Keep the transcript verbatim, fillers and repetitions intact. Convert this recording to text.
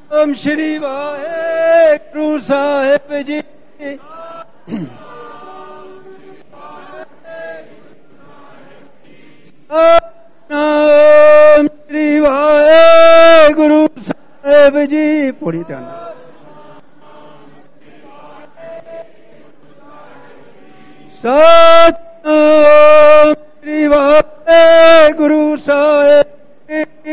ਓਮ ਸ਼੍ਰੀ ਵਾਹਿਗੁਰੂ ਸਾਹਿਬ ਜੀ। ਨਾਮ ਸ਼੍ਰੀ ਵਾਹਿਗੁਰੂ ਸਾਹਿਬ ਜੀ। ਪੌੜੀ ਧਿਆਨ ਸਤ